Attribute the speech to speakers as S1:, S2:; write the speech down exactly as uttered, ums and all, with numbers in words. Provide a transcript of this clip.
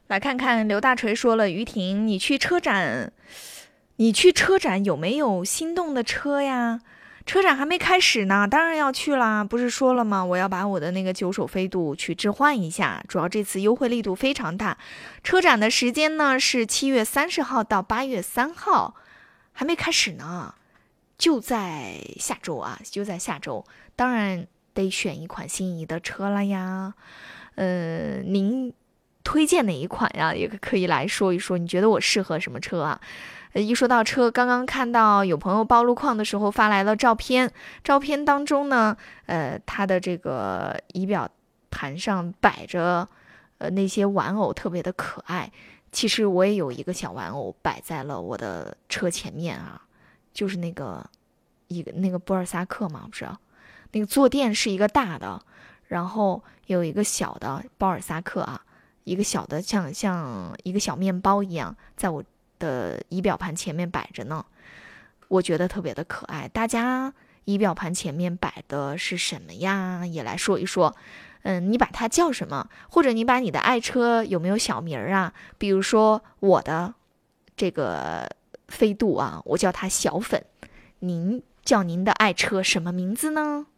S1: 来看看刘大锤说了，于婷，你去车展，你去车展有没有心动的车呀？车展还没开始呢，当然要去啦。不是说了吗？我要把我的那个九手飞度去置换一下，主要这次优惠力度非常大。车展的时间呢是七月三十号到八月三号，还没开始呢，就在下周啊，就在下周。当然得选一款心仪的车了呀。呃，您推荐哪一款呀？也可以来说一说，你觉得我适合什么车啊？呃，一说到车，刚刚看到有朋友报路况的时候发来了照片，照片当中呢，呃，它的这个仪表盘上摆着，呃，那些玩偶特别的可爱。其实我也有一个小玩偶摆在了我的车前面啊，就是那个一个那个波尔萨克嘛，不是？那个坐垫是一个大的，然后有一个小的包尔萨克啊，一个小的像像一个小面包一样，在我的仪表盘前面摆着呢，我觉得特别的可爱。大家仪表盘前面摆的是什么呀？也来说一说。嗯，你把它叫什么？或者你把你的爱车有没有小名啊？比如说我的这个飞度啊，我叫它小粉，您叫您的爱车什么名字呢？